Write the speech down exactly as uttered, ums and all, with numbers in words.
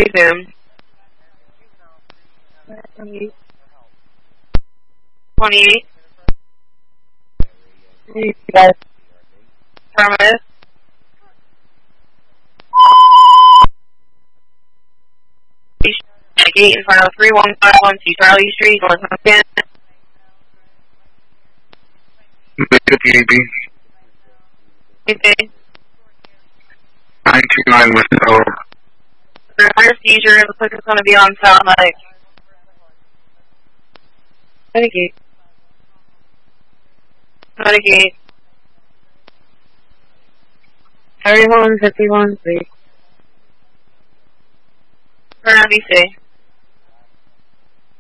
Resume. twenty-eight. twenty-eight. Yes. Affirmative. Gate in front of three one five one two Charlie Street, North Montana. Mississippi A B. Okay. nine two nine West Tower. For fire seizure, it looks like it's going to be on South Lake. Mitigate. Mitigate. thirty-one fifty-one, please. For N B C.